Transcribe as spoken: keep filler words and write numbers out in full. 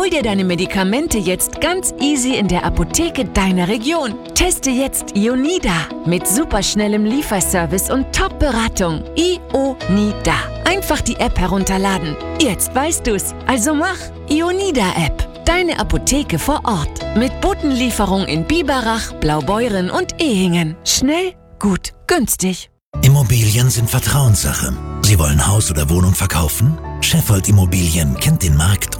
Hol dir deine Medikamente jetzt ganz easy in der Apotheke deiner Region. Teste jetzt Ionida mit superschnellem Lieferservice und Top-Beratung. Ionida. Einfach die App herunterladen. Jetzt weißt du's. Also mach Ionida-App. Deine Apotheke vor Ort. Mit Botenlieferung in Biberach, Blaubeuren und Ehingen. Schnell, gut, günstig. Immobilien sind Vertrauenssache. Sie wollen Haus oder Wohnung verkaufen? Scheffold Immobilien kennt den Markt